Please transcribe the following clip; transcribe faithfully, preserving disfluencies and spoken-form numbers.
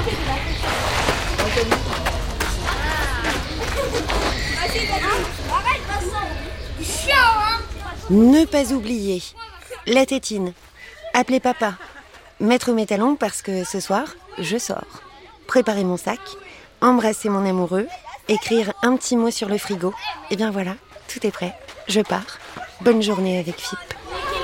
Ne pas oublier, la tétine, appeler papa, mettre mes talons parce que ce soir, je sors, préparer mon sac, embrasser mon amoureux, écrire un petit mot sur le frigo. Et bien voilà, tout est prêt, je pars. Bonne journée avec F I P.